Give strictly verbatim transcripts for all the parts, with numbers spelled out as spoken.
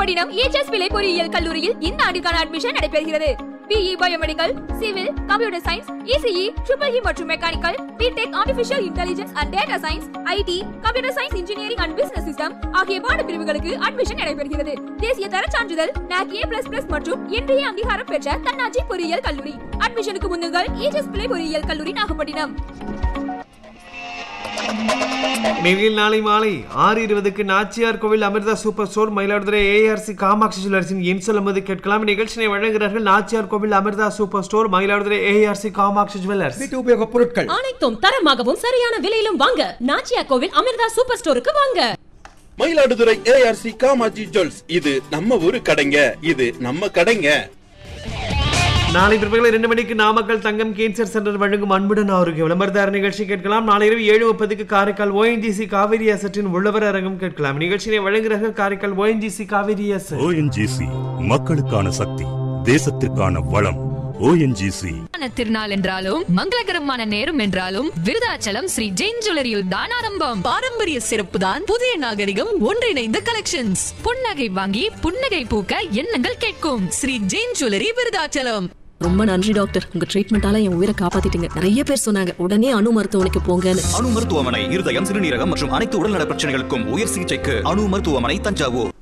Nagapattinam ages பிள்ளை பொறியியல் கல்லூரியில் இந்த ஆண்டுக்கான அட்மிஷன் நடைபெறுகிறது. BE biomedical, civil, computer science, ECE, triple E மற்றும் mechanical, BTech artificial intelligence and data science, ID, computer science engineering and business system ஆகிய பாட பிரிவுகளுக்கு அட்மிஷன் நடைபெறுகிறது. தேசிய தர சான்றிதழ் நாக் ஏ பிளஸ் பிளஸ் மற்றும் இன்றைய அங்கீகாரம் பெற்ற தன்னாட்சி பொறியியல் கல்லூரி. அட்மிஷனுக்கு முன்னுங்கள் ஏஜஸ் பிள்ளை பொறியியல் கல்லூரி நாகப்பட்டினம். நெல்லில் நாளை மாலை ஆறு இருபதுக்கு நாச்சியார் கோவில் Amrita super store Mayiladuthurai ARC Kamakshi ஜுவல்லர்ஸின் என் சொல்லும்போது கேட்கலாம். நிகழ்ச்சியை வழங்குகிறார்கள் நாச்சியார் கோவில் Amrita super store Mayiladuthurai ARC Kamakshi jewellers. வீட்டு உபயோக பொருட்கள் அனைத்தும் தரமாகவும் சரியான விலையிலும் வாங்க நாச்சியார் கோவில் அமிர்தா சூப்பர் ஸ்டோருக்கு வாங்க. மயிலாடுதுறை ஏஆர்சி காமாட்சி ஜுவல்ஸ், இது நம்ம ஊரு கடைங்க, இது நம்ம கடைங்க. நாளை பிற்பகல் இரண்டு மணிக்கு நாமக்கல் தங்கம் கேன்சர் சென்டர் வழங்கும் அன்புடன் ஆரோக்கிய விளம்பரதார நிகழ்ச்சி கேட்கலாம். நாளை இரவு ஏழு முப்பதுக்கு காரைக்கால் ஓஎன்ஜிசி காவிரி அசட்டின் உள்ளவர் அரங்கம் கேட்கலாம். நிகழ்ச்சியை வழங்குகிறார்கள் Karaikal ONGC Kaveri asset. ONGC மக்களுக்கான சக்தி, தேசத்திற்கான வளம். ஓஎன்ஜிசி திருநாள் என்றாலும் மங்களகரமான நேரம் என்றாலும் விருதாச்சலம் ஸ்ரீ ஜெயின் ஜுவல்லரியில் தான் ஆரம்பம். பாரம்பரிய சிறப்பு தான் புதிய நாகரிகம் ஒன்றிணைந்த கலெக்ஷன்ஸ். புன்னகை வாங்கி புன்னகை பூக்க எண்ணங்கள் கேட்கும் ஸ்ரீ ஜெயின் ஜுவல்லரி விருதாச்சலம். ரொம்ப நன்றி டாக்டர், உங்க ட்ரீட்மெண்டால என் உயிரை காப்பாத்திட்டீங்க. நிறைய பேர் சொன்னாங்க உடனே அணு மருத்துவமனைக்கு போங்கன்னு. அணு மருத்துவமனை இருதயம், சிறுநீரகம் மற்றும் அனைத்து உடல்நல பிரச்சனைகளுக்கும் உயர் சிகிச்சைக்கு அணு மருத்துவமனை தஞ்சாவூர்.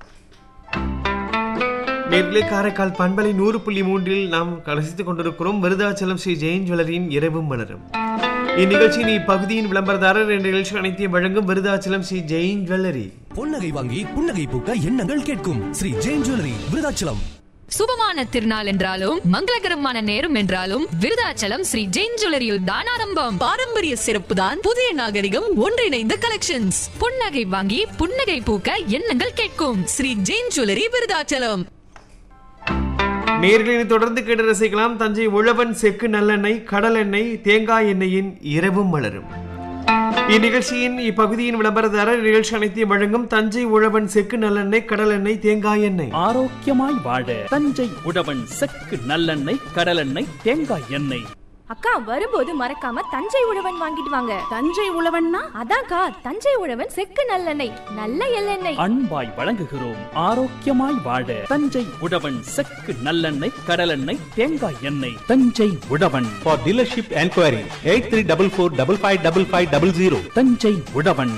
நேர்களே, காரைக்கால் பண்பலை நூறு புள்ளி மூன்றில் நாம் ரசித்துக் கொண்டிருக்கிறோம் விருதாச்சலம் ஸ்ரீ ஜெயின் ஜுவல்லரியின் இரவும் மலரும். இந்நிகழ்ச்சியின் இப்பகுதியின் விளம்பரதாரர் என்ற நிகழ்ச்சி அனைத்தையும் வழங்கும் விருதாச்சலம் ஸ்ரீ ஜெயின் ஜுவல்லரி. புன்னகை வாங்கி புன்னகை பூக்க எண்ணங்கள் கேட்கும் ஸ்ரீ ஜெயின் ஜுவல்லரி விருதாச்சலம். சுபமான திருநாள் என்றாலும் மங்களகரமான நேரம் என்றாலும் விருதாச்சலம் ஸ்ரீ ஜெயின் ஜுவல்லரியில் தான் ஆரம்பம். பாரம்பரிய சிறப்பு தான் புதிய நாகரிகம் ஒன்றிணைந்த கலெக்ஷன்ஸ். புன்னகை வாங்கி புன்னகை பூக்க எண்ணங்கள் கேட்கும் ஸ்ரீ ஜெயின் ஜுவல்லரி விருதாச்சலம். நேர்களை தொடர்ந்து கேட்டு ரசிக்கலாம் தஞ்சை உழவன் செக்கு நல்லெண்ணெய், கடல் எண்ணெய், தேங்காய் எண்ணெயின் இரவும் மலரும். இந்நிகழ்ச்சியின் இப்பகுதியின் விளம்பரதாரர் நிகழ்ச்சி அனைத்தையும் வழங்கும் தஞ்சை உழவன் செக்கு நல்லெண்ணெய், கடல் எண்ணெய், தேங்காய் எண்ணெய். ஆரோக்கியமாய் வாழ தஞ்சை உழவன் செக்கு நல்லெண்ணெய், கடல் எண்ணெய், தேங்காய் எண்ணெய். அக்கா வரும்போது மறக்காம தஞ்சை உழவன் வாங்கிட்டு வாங்க. தஞ்சை உழவன்னா அதான்க்கா தஞ்சை உழவன் செக்கு நல்லெண்ணெய், நல்ல எள்ளெண்ணெய். அன்பாய் வழங்குகிறோம். ஆரோக்கியமாய் வாழ தஞ்சை உழவன் செக்கு நல்லெண்ணெய், கடல் எண்ணெய், தேங்காய் எண்ணெய். தஞ்சை உழவன். For dealership enquiry eight three four four five five five five zero zero. Thanjai உழவன்.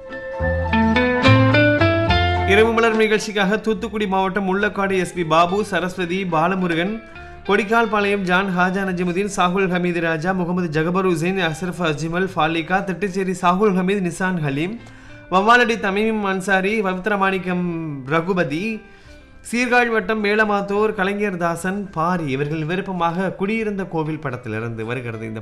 இரவு மலர் நிகழ்ச்சிக்காக தூத்துக்குடி மாவட்டம் முள்ளக்காடு எஸ்பி பாபு, சரஸ்வதி, பாலமுருகன், கொடிக்கால் பாளையம் ஜான், ஹாஜா நஜிமுதீன், சாகுல் ஹமீது ராஜா, முகமது ஜகபர் ஹுசைன், அசரஃப் அஜ்மல், ஃபாலிகா, திட்டுச்சேரி சாகுல் ஹமீது, நிசான் ஹலீம், வவ்வாலடி தமீம் அன்சாரி, பவித்ரமாணிக்கம் ரகுபதி, சீர்காழி வட்டம் மேலமாத்தூர் கலைஞர் தாசன், பாரி இவர்கள் விருப்பமாக குடியிருந்த கோவில் படத்திலிருந்து வருகிறது இந்த